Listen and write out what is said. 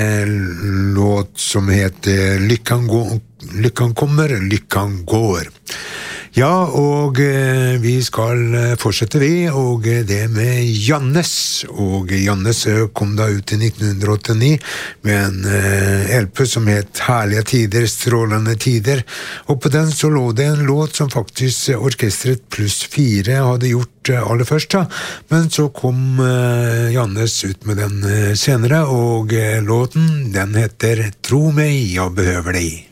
låt som heter Lyckan kommer, lyckan går. Ja, og vi skal fortsette og det med Jannes, og Jannes kom da ut I 1989 med en LP som het Herlige tider, strålende tider, og på den så lå det en låt som faktisk Orkestret +4 hadde gjort aller først da, men så kom Jannes ut med den senere, og låten den heter Tro meg, jeg behøver deg.